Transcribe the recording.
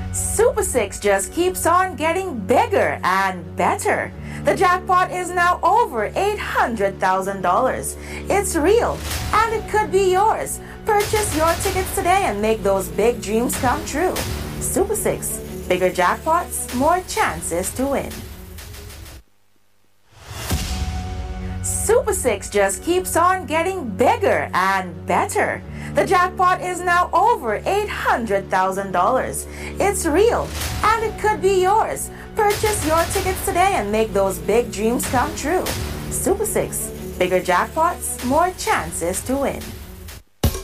Super 6 just keeps on getting bigger and better. The jackpot is now over $800,000. It's real, and it could be yours. Purchase your tickets today and make those big dreams come true. Super 6. Bigger jackpots, more chances to win. Super 6 just keeps on getting bigger and better. The jackpot is now over $800,000. It's real, and it could be yours. Purchase your tickets today and make those big dreams come true. Super 6. Bigger jackpots, more chances to win.